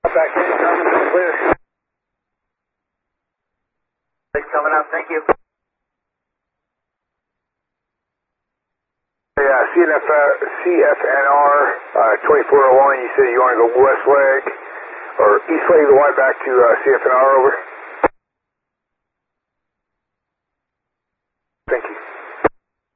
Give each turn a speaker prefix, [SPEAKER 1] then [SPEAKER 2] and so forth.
[SPEAKER 1] Back in, coming clear. Coming up, thank you.
[SPEAKER 2] Yeah, CFNR 2401, you said you want to go west leg, or east leg of the Y back to CFNR, over.